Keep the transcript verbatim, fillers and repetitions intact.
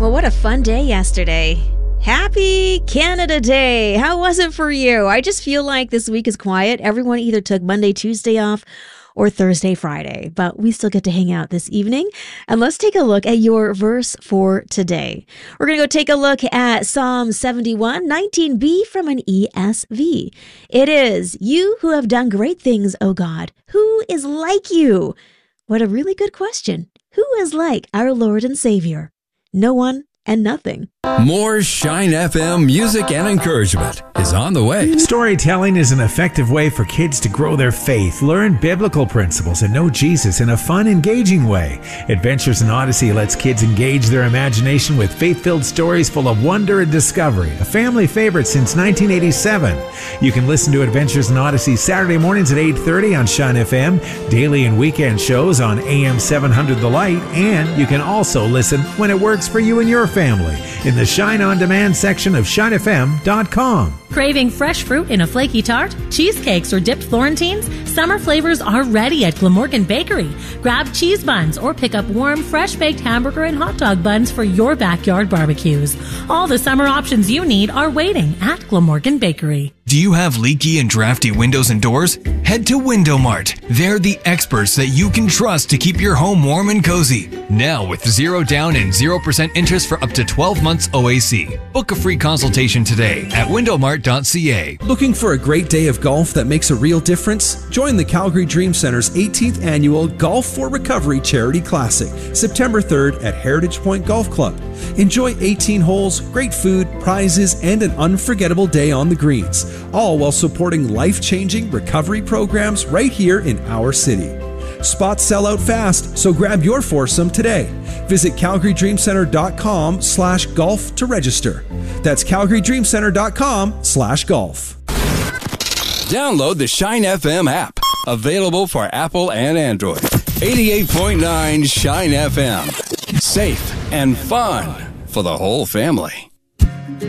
Well, what a fun day yesterday. Happy Canada Day. How was it for you? I just feel like this week is quiet. Everyone either took Monday, Tuesday off or Thursday, Friday, but we still get to hang out this evening. And let's take a look at your verse for today. We're going to go take a look at Psalm seventy-one, nineteen b from an E S V. It is, "You who have done great things, O God, who is like you?" What a really good question. Who is like our Lord and Savior? No one and nothing. More Shine F M music and encouragement is on the way. Storytelling is an effective way for kids to grow their faith, learn biblical principles, and know Jesus in a fun, engaging way. Adventures in Odyssey lets kids engage their imagination with faith-filled stories full of wonder and discovery. A family favorite since nineteen eighty-seven. You can listen to Adventures in Odyssey Saturday mornings at eight thirty on Shine F M, daily and weekend shows on A M seven hundred The Light, and you can also listen when it works for you and your family in the Shine On Demand section of shine f m dot com. Craving fresh fruit in a flaky tart, cheesecakes, or dipped Florentines? Summer flavors are ready at Glamorgan Bakery. Grab cheese buns or pick up warm, fresh-baked hamburger and hot dog buns for your backyard barbecues. All the summer options you need are waiting at Glamorgan Bakery. Do you have leaky and drafty windows and doors? Head to Window Mart. They're the experts that you can trust to keep your home warm and cozy. Now with zero down and zero percent interest for up to twelve months O A C. Book a free consultation today at window mart dot c a. Looking for a great day of golf that makes a real difference? Join the Calgary Dream Center's eighteenth annual Golf for Recovery Charity Classic, September third at Heritage Point Golf Club. Enjoy eighteen holes, great food, prizes, and an unforgettable day on the greens, all while supporting life-changing recovery programs right here in our city. Spots sell out fast, so grab your foursome today. Visit calgary dream center dot com slash golf to register. That's calgary dream center dot com slash golf. Download the Shine F M app. Available for Apple and Android. eighty-eight point nine Shine F M. Safe and fun for the whole family.